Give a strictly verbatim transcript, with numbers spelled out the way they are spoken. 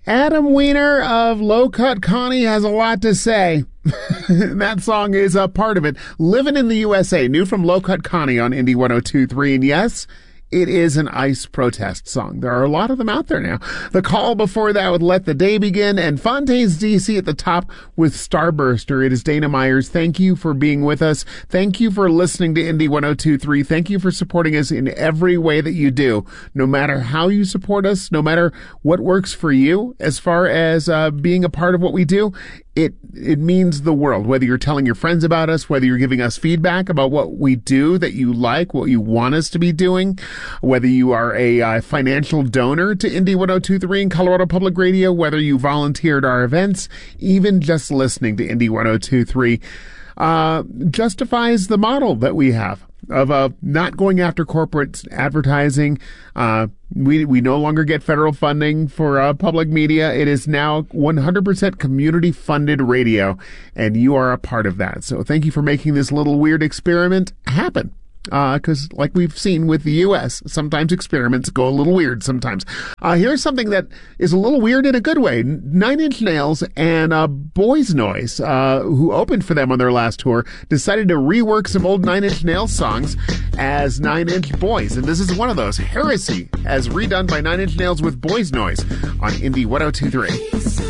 Adam Weiner of Low Cut Connie has a lot to say. That song is a part of it. Living in the U S A, new from Low Cut Connie on Indie one oh two point three. And yes, it is an ICE protest song. There are a lot of them out there now. The Call before that with Let the Day Begin, and Fontaines D C at the top with Starburster. It is Dana Myers. Thank you for being with us. Thank you for listening to Indie one oh two point three. Thank you for supporting us in every way that you do. No matter how you support us, no matter what works for you as far as uh, being a part of what we do, It it means the world, whether you're telling your friends about us, whether you're giving us feedback about what we do that you like, what you want us to be doing, whether you are a uh, financial donor to Indie one oh two point three and Colorado Public Radio, whether you volunteered our events, even just listening to Indie one oh two point three uh, justifies the model that we have of uh, not going after corporate advertising. Uh, we we no longer get federal funding for uh, public media. It is now one hundred percent community-funded radio, and you are a part of that. So thank you for making this little weird experiment happen. Because uh, like we've seen with the U S, sometimes experiments go a little weird sometimes. Uh, here's something that is a little weird in a good way. Nine Inch Nails and uh, Boys Noise, uh, who opened for them on their last tour, decided to rework some old Nine Inch Nails songs as Nine Inch Boys. And this is one of those, Heresy, as redone by Nine Inch Nails with Boys Noise on Indie one oh two point three.